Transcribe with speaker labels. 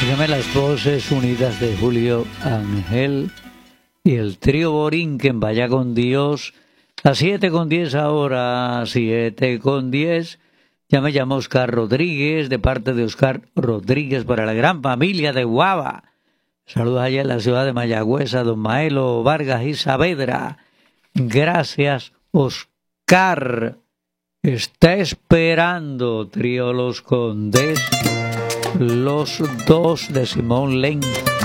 Speaker 1: Dígame las voces unidas de Julio Ángel y el trío Borinquen en Vaya con Dios. A 7:10 ahora, 7:10. Ya me llamo Oscar Rodríguez, de parte de Oscar Rodríguez para la gran familia de Guava. Saludos allá en la ciudad de Mayagüez a don Maelo Vargas y Saavedra. Gracias, Oscar. Está esperando trío Los Condes, los dos de Simón Len.